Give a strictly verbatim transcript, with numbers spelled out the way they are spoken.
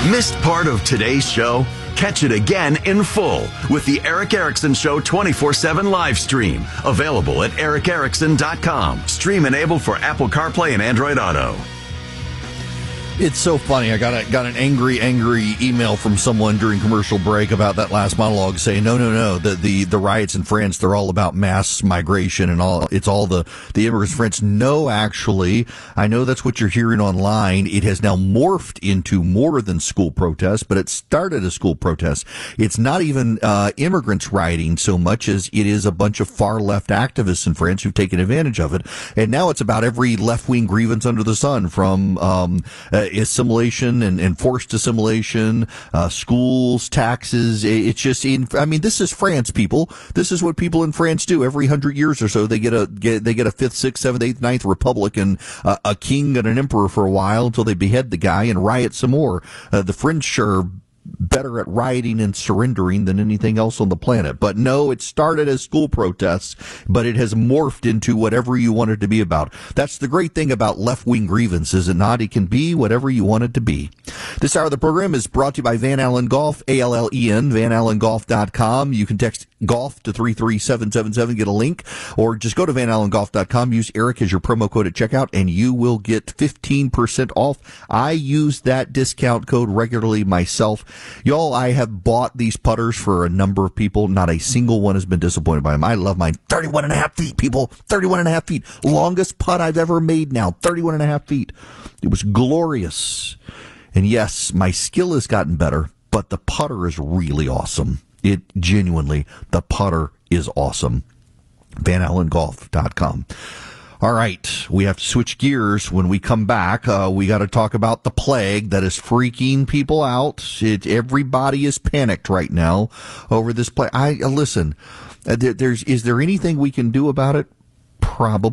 Missed part of today's show? Catch it again in full with the Eric Erickson Show twenty-four seven live stream. Available at eric erickson dot com. Stream enabled for Apple CarPlay and Android Auto. It's so funny. I got a, got an angry, angry email from someone during commercial break about that last monologue saying, no, no, no, the, the, the riots in France, they're all about mass migration and all. It's all the, the immigrants in France. No, actually, I know that's what you're hearing online. It has now morphed into more than school protests, but it started as school protests. It's not even uh, immigrants rioting so much as it is a bunch of far left activists in France who've taken advantage of it. And now it's about every left wing grievance under the sun, from um, uh, assimilation and, and forced assimilation, uh, schools, taxes. It's just, in, I mean, this is France, people. This is what people in France do every hundred years or so. They get a get, they get a fifth, sixth, seventh, eighth, ninth republic and uh, a king and an emperor for a while until they behead the guy and riot some more. Uh, the French are better at rioting and surrendering than anything else on the planet. But no, it started as school protests, but it has morphed into whatever you want it to be about. That's the great thing about left-wing grievance, is it not? It can be whatever you want it to be. This hour of the program is brought to you by Van Allen Golf, A L L E N, van allen golf dot com. You can text golf to three three seven seven seven, get a link, or just go to van allen golf dot com, use Eric as your promo code at checkout, and you will get fifteen percent off. I use that discount code regularly myself. Y'all, I have bought these putters for a number of people. Not a single one has been disappointed by them. I love mine. thirty-one and a half feet, people. thirty-one and a half feet. Longest putt I've ever made now. thirty-one and a half feet. It was glorious. And yes, my skill has gotten better, but the putter is really awesome. It genuinely, the putter is awesome. van allen golf dot com. All right, we have to switch gears. When we come back, uh, we got to talk about the plague that is freaking people out. It, everybody is panicked right now over this plague. I uh, listen. Uh, there, there's is there anything we can do about it? Probably.